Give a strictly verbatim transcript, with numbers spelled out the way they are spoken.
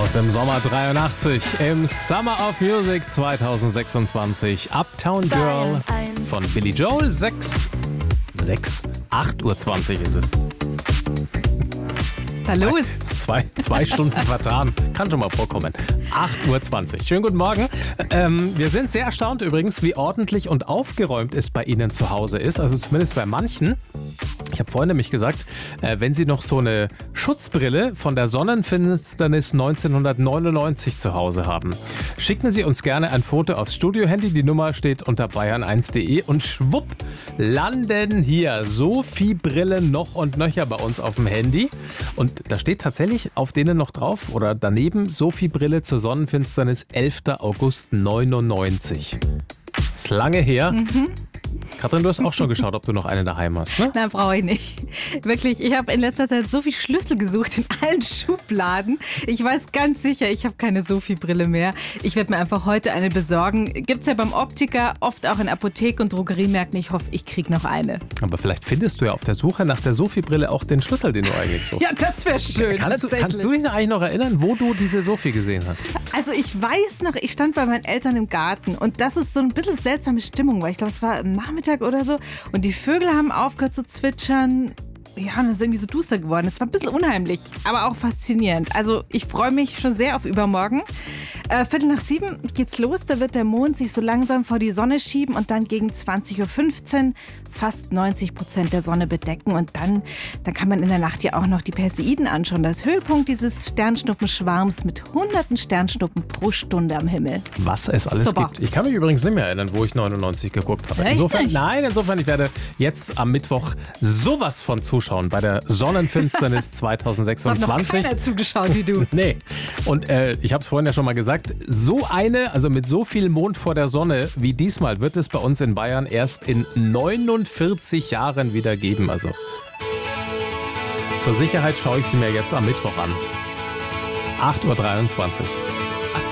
Aus dem Sommer dreiundachtzig, im Summer of Music zweitausendsechsundzwanzig, Uptown Girl von Billy Joel, sechs, sechs, acht Uhr zwanzig ist es. Was ist da los? Zwei, zwei Stunden vertan, kann schon mal vorkommen. acht Uhr zwanzig. Schönen guten Morgen. Ähm, wir sind sehr erstaunt übrigens, wie ordentlich und aufgeräumt es bei Ihnen zu Hause ist. Also zumindest bei manchen. Ich habe vorhin nämlich gesagt, äh, wenn Sie noch so eine Schutzbrille von der Sonnenfinsternis neunzehnhundertneunundneunzig zu Hause haben, schicken Sie uns gerne ein Foto aufs Studio-Handy. Die Nummer steht unter bayern eins punkt de und schwupp landen hier Sophie-Brillen noch und nöcher bei uns auf dem Handy. Und da steht tatsächlich auf denen noch drauf oder daneben Sophie-Brille zur Sonnenfinsternis elfter August neunundneunzig. Ist lange her. Mhm. Katrin, du hast auch schon geschaut, ob du noch eine daheim hast, ne? Nein, brauche ich nicht. Wirklich, ich habe in letzter Zeit so viel Schlüssel gesucht in allen Schubladen. Ich weiß ganz sicher, ich habe keine Sophie-Brille mehr. Ich werde mir einfach heute eine besorgen. Gibt's ja beim Optiker, oft auch in Apotheken und Drogeriemärkten. Ich hoffe, ich kriege noch eine. Aber vielleicht findest du ja auf der Suche nach der Sophie-Brille auch den Schlüssel, den du eigentlich suchst. Ja, das wäre schön. Kannst du, kannst du dich eigentlich noch erinnern, wo du diese Sophie gesehen hast? Also ich weiß noch, ich stand bei meinen Eltern im Garten und das ist so ein bisschen seltsame Stimmung, weil ich glaube, es war am Nachmittag oder so und die Vögel haben aufgehört zu zwitschern. Ja, und es ist irgendwie so duster geworden. Es war ein bisschen unheimlich, aber auch faszinierend. Also ich freue mich schon sehr auf übermorgen. Äh, Viertel nach sieben geht's los. Da wird der Mond sich so langsam vor die Sonne schieben und dann gegen zwanzig Uhr fünfzehn fast neunzig Prozent der Sonne bedecken. Und dann, dann kann man in der Nacht ja auch noch die Perseiden anschauen. Das Höhepunkt dieses Sternschnuppenschwarms mit hunderten Sternschnuppen pro Stunde am Himmel. Was es alles Super. gibt. Ich kann mich übrigens nicht mehr erinnern, wo ich neunundneunzig geguckt habe. Echt Insofern, nicht? nein, insofern, ich werde jetzt am Mittwoch sowas von zuschauen bei der Sonnenfinsternis Es hat noch zweitausendsechsundzwanzig. keiner zugeschaut wie du. Nee. Und äh, ich habe es vorhin ja schon mal gesagt, so eine, also mit so viel Mond vor der Sonne wie diesmal wird es bei uns in Bayern erst in neunundvierzig Jahren wieder geben. Also zur Sicherheit schaue ich sie mir jetzt am Mittwoch an. acht Uhr dreiundzwanzig.